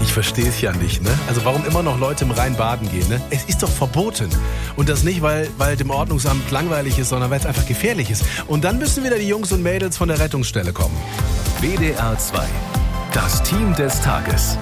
Ich verstehe es ja nicht, ne? Also warum immer noch Leute im Rhein baden gehen, ne? Es ist doch verboten. Und das nicht, weil dem Ordnungsamt langweilig ist, sondern weil es einfach gefährlich ist. Und dann müssen wieder die Jungs und Mädels von der Rettungsstelle kommen. WDR 2. Das Team des Tages.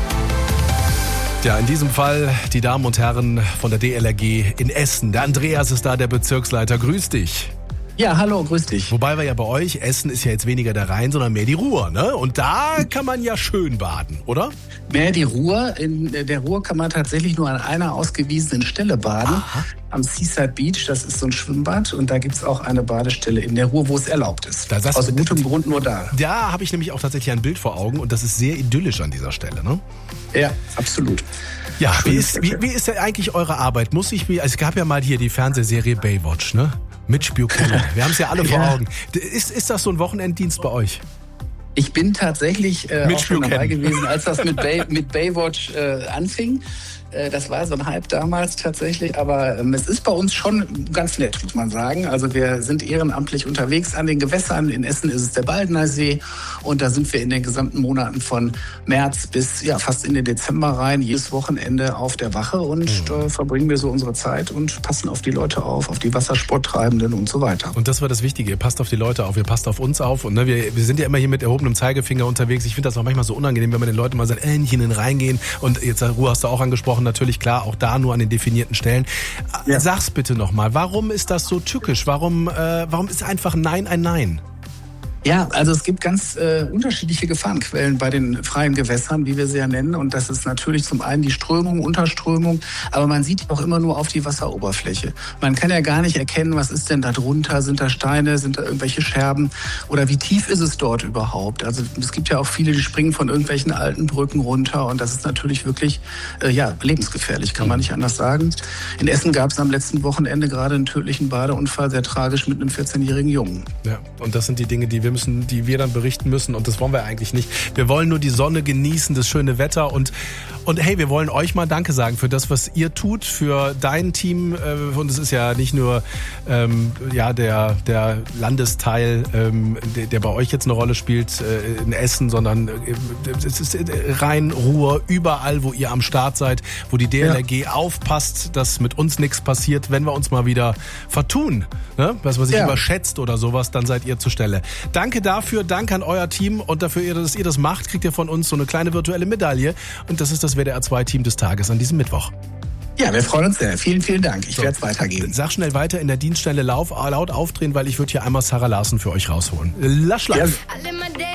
Ja, in diesem Fall die Damen und Herren von der DLRG in Essen. Der Andreas ist da, der Bezirksleiter. Grüß dich. Ja, hallo, grüß dich. Wobei wir ja bei euch, Essen ist ja jetzt weniger der Rhein, sondern mehr die Ruhr, ne? Und da kann man ja schön baden, oder? Mehr die Ruhr. In der Ruhr kann man tatsächlich nur an einer ausgewiesenen Stelle baden. Aha. Am Seaside Beach, das ist so ein Schwimmbad. Und da gibt's auch eine Badestelle in der Ruhr, wo es erlaubt ist. Aus gutem Grund nur da. Da habe ich nämlich auch tatsächlich ein Bild vor Augen. Und das ist sehr idyllisch an dieser Stelle, ne? Ja, absolut. Ja, wie ist denn eigentlich eure Arbeit? Es gab ja mal hier die Fernsehserie Baywatch, ne? Mitch Buchanan. Wir haben es ja alle vor Augen. Ist das so ein Wochenenddienst bei euch? Ich bin tatsächlich auch schon dabei gewesen, als das mit Baywatch anfing. Das war so ein Hype damals tatsächlich, aber es ist bei uns schon ganz nett, muss man sagen. Also wir sind ehrenamtlich unterwegs an den Gewässern. In Essen ist es der Baldener See und da sind wir in den gesamten Monaten von März bis fast in den Dezember rein, jedes Wochenende auf der Wache und verbringen wir so unsere Zeit und passen auf die Leute auf die Wassersporttreibenden und so weiter. Und das war das Wichtige, ihr passt auf die Leute auf, ihr passt auf uns auf und wir sind ja immer hier mit erhobenem Zeigefinger unterwegs. Ich finde das auch manchmal so unangenehm, wenn man den Leuten mal sagt, nicht in den Rhein gehen und jetzt Ruhe hast du auch angesprochen, natürlich klar, auch da nur an den definierten Stellen. Ja. Sag's bitte nochmal, warum ist das so tückisch? Warum ist einfach Nein ein Nein? Ja, also es gibt ganz unterschiedliche Gefahrenquellen bei den freien Gewässern, wie wir sie ja nennen. Und das ist natürlich zum einen die Strömung, Unterströmung, aber man sieht auch immer nur auf die Wasseroberfläche. Man kann ja gar nicht erkennen, was ist denn da drunter? Sind da Steine, sind da irgendwelche Scherben? Oder wie tief ist es dort überhaupt? Also es gibt ja auch viele, die springen von irgendwelchen alten Brücken runter und das ist natürlich wirklich lebensgefährlich, kann man nicht anders sagen. In Essen gab es am letzten Wochenende gerade einen tödlichen Badeunfall, sehr tragisch mit einem 14-jährigen Jungen. Ja, und das sind die Dinge, die wir dann berichten müssen und das wollen wir eigentlich nicht. Wir wollen nur die Sonne genießen, das schöne Wetter und hey, wir wollen euch mal Danke sagen für das, was ihr tut, für dein Team und es ist ja nicht nur der Landesteil, der bei euch jetzt eine Rolle spielt in Essen, sondern es ist Rhein, Ruhr, überall, wo ihr am Start seid, wo die DLRG aufpasst, dass mit uns nichts passiert, wenn wir uns mal wieder vertun, ne? Was man sich überschätzt oder sowas, dann seid ihr zur Stelle. Danke dafür, danke an euer Team und dafür, dass ihr das macht, kriegt ihr von uns so eine kleine virtuelle Medaille und das ist das WDR 2 Team des Tages an diesem Mittwoch. Ja, wir freuen uns sehr. Vielen, vielen Dank. Ich werde es weitergeben. Sag schnell weiter in der Dienststelle laut aufdrehen, weil ich würde hier einmal Sarah Larsen für euch rausholen. Lass schlafen. Ja.